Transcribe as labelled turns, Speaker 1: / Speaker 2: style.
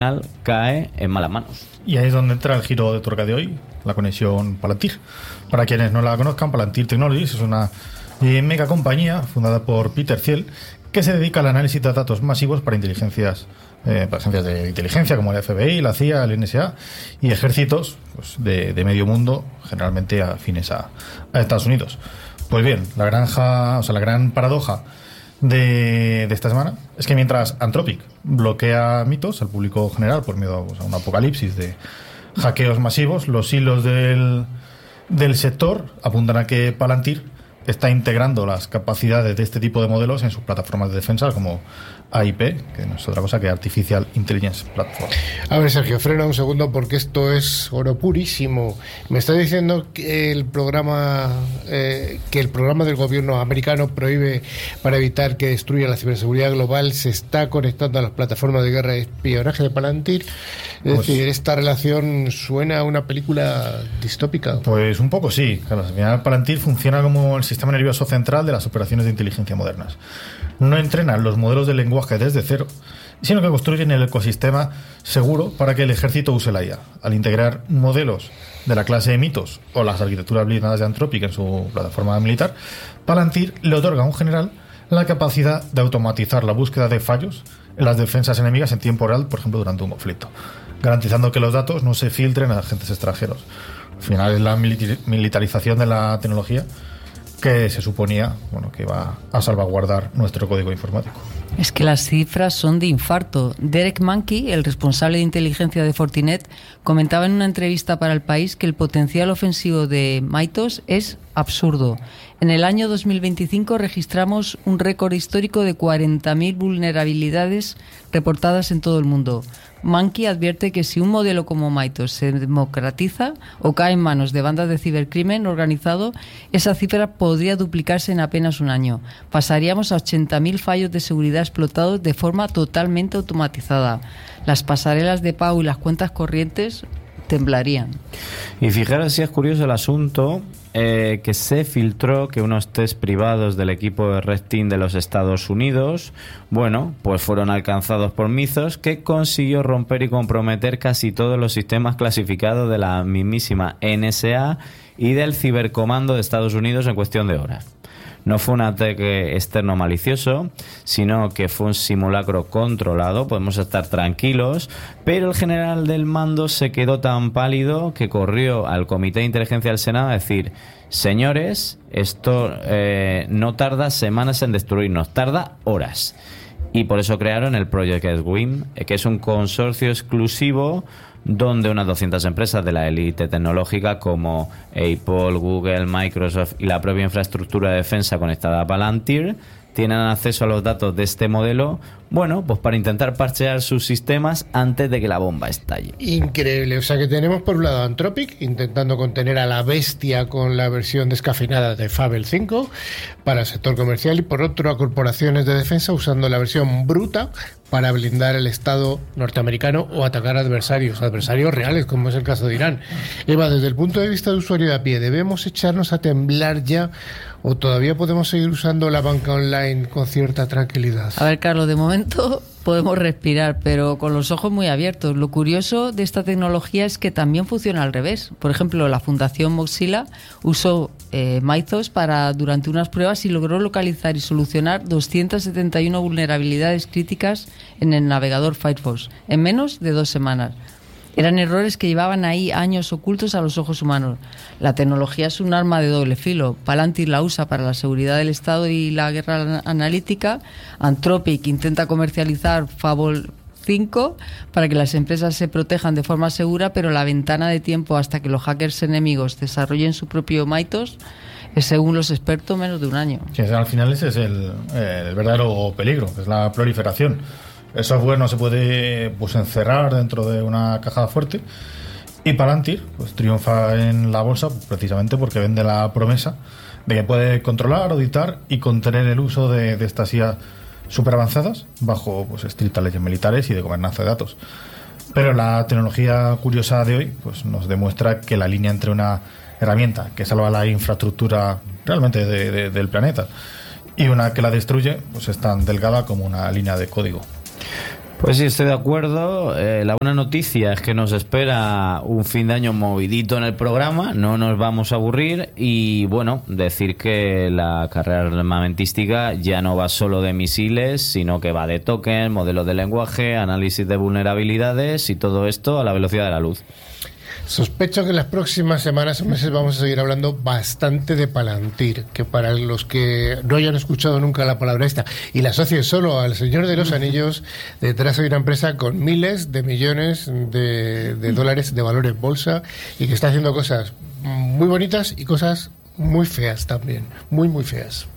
Speaker 1: cae en malas manos.
Speaker 2: Y ahí es donde entra el giro de tuerca de hoy, la conexión Palantir. Para quienes no la conozcan, Palantir Technologies es una mega compañía fundada por Peter Thiel que se dedica al análisis de datos masivos para inteligencias, para agencias de inteligencia como el FBI, la CIA, el NSA y ejércitos pues, de medio mundo, generalmente afines a Estados Unidos. Pues bien, la gran paradoja de esta semana es que mientras Anthropic bloquea mitos al público general por miedo a un apocalipsis de hackeos masivos, los hilos del sector apuntan a que Palantir está integrando las capacidades de este tipo de modelos en sus plataformas de defensa como AIP, que no es otra cosa que Artificial Intelligence Platform.
Speaker 3: A ver, Sergio, frena un segundo porque esto es oro purísimo. Me está diciendo que el programa del gobierno americano prohíbe para evitar que destruya la ciberseguridad global se está conectando a las plataformas de guerra y espionaje de Palantir. Es decir, esta relación suena a una película distópica.
Speaker 2: Pues un poco sí. Claro, al final Palantir funciona como el sistema nervioso central de las operaciones de inteligencia modernas. No entrenan los modelos de lenguaje desde cero, sino que construyen el ecosistema seguro para que el ejército use la IA. Al integrar modelos de la clase de mitos o las arquitecturas blindadas de Anthropic en su plataforma militar, Palantir le otorga a un general la capacidad de automatizar la búsqueda de fallos en las defensas enemigas en tiempo real, por ejemplo, durante un conflicto, garantizando que los datos no se filtren a agentes extranjeros. Al final es la militarización de la tecnología que se suponía que va a salvaguardar nuestro código informático.
Speaker 4: Es que las cifras son de infarto. Derek Manky, el responsable de inteligencia de Fortinet, comentaba en una entrevista para El País que el potencial ofensivo de Mythos es absurdo. En el año 2025 registramos un récord histórico de 40.000 vulnerabilidades reportadas en todo el mundo. Manky advierte que si un modelo como Mythos se democratiza o cae en manos de bandas de cibercrimen organizado, esa cifra podría duplicarse en apenas un año. Pasaríamos a 80.000 fallos de seguridad explotados de forma totalmente automatizada. Las pasarelas de pago y las cuentas corrientes temblarían.
Speaker 1: Y fijaros si es curioso el asunto, que se filtró que unos test privados del equipo de Red Team de los Estados Unidos, pues fueron alcanzados por Mythos, que consiguió romper y comprometer casi todos los sistemas clasificados de la mismísima NSA y del Cibercomando de Estados Unidos en cuestión de horas. No fue un ataque externo malicioso, sino que fue un simulacro controlado, podemos estar tranquilos, pero el general del mando se quedó tan pálido que corrió al Comité de Inteligencia del Senado a decir: señores, esto no tarda semanas en destruirnos, tarda horas. Y por eso crearon el Project SWIM, que es un consorcio exclusivo donde unas 200 empresas de la élite tecnológica como Apple, Google, Microsoft y la propia infraestructura de defensa conectada a Palantir tienen acceso a los datos de este modelo, pues para intentar parchear sus sistemas antes de que la bomba estalle.
Speaker 3: Increíble, o sea que tenemos por un lado Anthropic intentando contener a la bestia con la versión descafeinada de Fable 5 para el sector comercial y por otro a corporaciones de defensa usando la versión bruta para blindar el Estado norteamericano o atacar adversarios reales, como es el caso de Irán. Eva, desde el punto de vista de usuario de a pie, ¿debemos echarnos a temblar ya o todavía podemos seguir usando la banca online con cierta tranquilidad?
Speaker 4: A ver, Carlos, de momento podemos respirar, pero con los ojos muy abiertos. Lo curioso de esta tecnología es que también funciona al revés. Por ejemplo, la Fundación Mozilla usó Mythos durante unas pruebas y logró localizar y solucionar 271 vulnerabilidades críticas en el navegador Firefox en menos de 2 semanas. Eran errores que llevaban ahí años ocultos a los ojos humanos. La tecnología es un arma de doble filo. Palantir la usa para la seguridad del Estado y la guerra analítica. Anthropic intenta comercializar Fable 5 para que las empresas se protejan de forma segura, pero la ventana de tiempo hasta que los hackers enemigos desarrollen su propio Mythos es, según los expertos, menos de un año.
Speaker 2: Sí, al final ese es el verdadero peligro, es la proliferación. El software no se puede encerrar dentro de una caja fuerte y Palantir triunfa en la bolsa precisamente porque vende la promesa de que puede controlar, auditar y contener el uso de estas IA súper avanzadas bajo estrictas leyes militares y de gobernanza de datos. Pero la tecnología curiosa de hoy nos demuestra que la línea entre una herramienta que salva la infraestructura realmente del planeta y una que la destruye es tan delgada como una línea de código.
Speaker 1: Pues sí, estoy de acuerdo. La buena noticia es que nos espera un fin de año movidito en el programa, no nos vamos a aburrir y bueno, decir que la carrera armamentística ya no va solo de misiles, sino que va de tokens, modelos de lenguaje, análisis de vulnerabilidades y todo esto a la velocidad de la luz.
Speaker 3: Sospecho que en las próximas semanas o meses vamos a seguir hablando bastante de Palantir, que para los que no hayan escuchado nunca la palabra esta y la asocien solo al Señor de los Anillos, detrás hay una empresa con miles de millones de dólares de valor en bolsa y que está haciendo cosas muy bonitas y cosas muy feas también, muy feas.